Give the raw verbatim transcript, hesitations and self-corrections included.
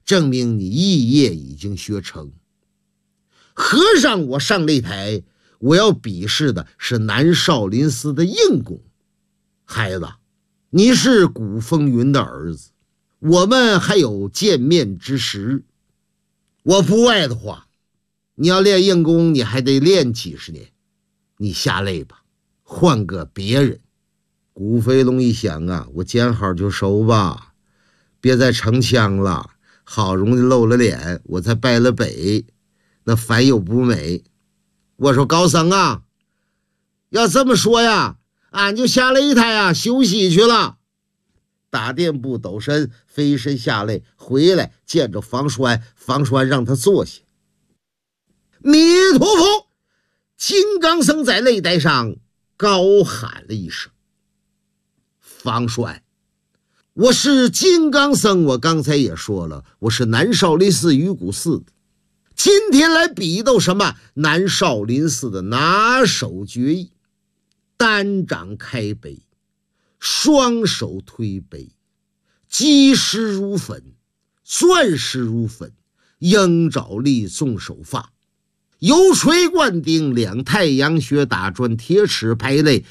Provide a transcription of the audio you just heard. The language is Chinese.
证明你一业已经学成。和尚我上擂台，我要比试的是南少林寺的硬功。孩子，你是古风云的儿子，我们还有见面之时。我不爱的话，你要练硬功，你还得练几十年。你下擂吧，换个别人。古飞龙一想啊，我见好就收吧，别再逞强了。好容易露了脸，我才败了北，那反又不美。我说高僧啊，要这么说呀，俺就下擂台啊休息去了。打垫步抖身飞身下擂，回来见着房栓，房栓让他坐下。弥陀佛！金刚僧在擂台上高喊了一声：房栓，我是金刚僧，我刚才也说了，我是南少林寺鱼骨寺的。今天来比斗什么？南少林寺的拿手绝艺，单掌开杯，双手推杯，击石如粉，钻石如粉，鹰爪力纵手发，油锤灌顶，两太阳穴打砖，铁齿排肋，